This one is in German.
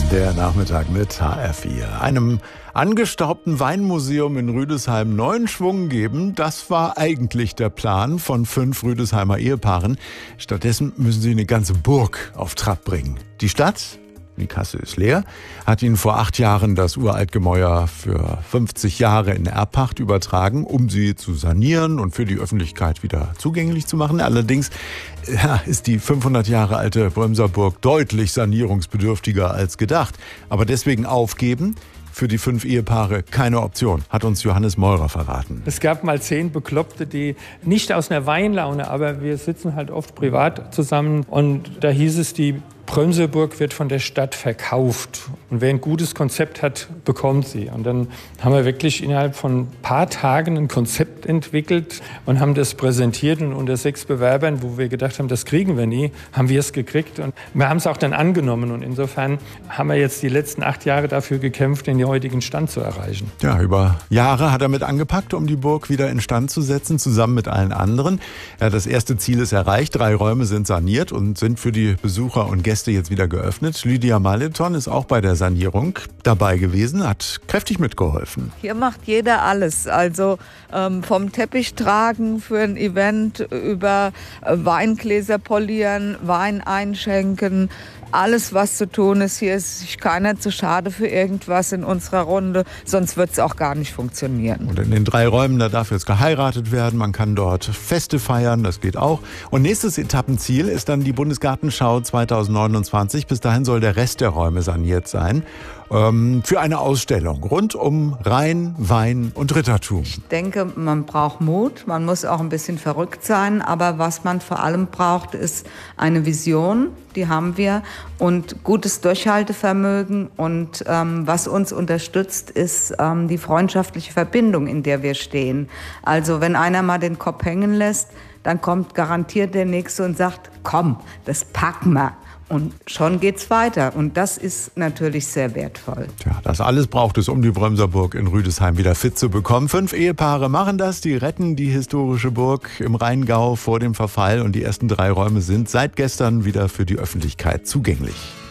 Der Nachmittag mit HR4. Einem angestaubten Weinmuseum in Rüdesheim neuen Schwung geben, das war eigentlich der Plan von 5 Rüdesheimer Ehepaaren. Stattdessen müssen sie eine ganze Burg auf Trab bringen. Die Stadt, die Kasse ist leer, hat ihnen vor 8 Jahren das Uraltgemäuer für 50 Jahre in Erbpacht übertragen, um sie zu sanieren und für die Öffentlichkeit wieder zugänglich zu machen. Allerdings ist die 500 Jahre alte Brömserburg deutlich sanierungsbedürftiger als gedacht. Aber deswegen aufgeben, für die 5 Ehepaare keine Option, hat uns Johannes Meurer verraten. Es gab mal 10 Bekloppte, die nicht aus einer Weinlaune, aber wir sitzen halt oft privat zusammen und da hieß es, die Brömserburg wird von der Stadt verkauft. Und wer ein gutes Konzept hat, bekommt sie. Und dann haben wir wirklich innerhalb von ein paar Tagen ein Konzept entwickelt und haben das präsentiert. Und unter 6 Bewerbern, wo wir gedacht haben, das kriegen wir nie, haben wir es gekriegt. Und wir haben es auch dann angenommen. Und insofern haben wir jetzt die letzten 8 Jahre dafür gekämpft, den heutigen Stand zu erreichen. Ja, über Jahre hat er mit angepackt, um die Burg wieder instand zu setzen, zusammen mit allen anderen. Ja, das erste Ziel ist erreicht. 3 Räume sind saniert und sind für die Besucher und Gäste jetzt wieder geöffnet. Lydia Maleton ist auch bei der Sanierung dabei gewesen, hat kräftig mitgeholfen. Hier macht jeder alles, also vom Teppich tragen für ein Event über Weingläser polieren, Wein einschenken, alles, was zu tun ist. Hier ist sich keiner zu schade für irgendwas in unserer Runde, sonst wird es auch gar nicht funktionieren. Und in den 3 Räumen, da darf jetzt geheiratet werden, man kann dort Feste feiern, das geht auch. Und nächstes Etappenziel ist dann die Bundesgartenschau 2029. Bis dahin soll der Rest der Räume saniert sein. Für eine Ausstellung rund um Rhein, Wein und Rittertum. Ich denke, man braucht Mut, man muss auch ein bisschen verrückt sein, aber was man vor allem braucht, ist eine Vision, die haben wir, und gutes Durchhaltevermögen. Und was uns unterstützt, ist die freundschaftliche Verbindung, in der wir stehen. Also wenn einer mal den Kopf hängen lässt, dann kommt garantiert der Nächste und sagt, komm, das packen wir. Und schon geht's weiter. Und das ist natürlich sehr wertvoll. Tja, das alles braucht es, um die Brömserburg in Rüdesheim wieder fit zu bekommen. 5 Ehepaare machen das. Die retten die historische Burg im Rheingau vor dem Verfall. Und die ersten 3 Räume sind seit gestern wieder für die Öffentlichkeit zugänglich.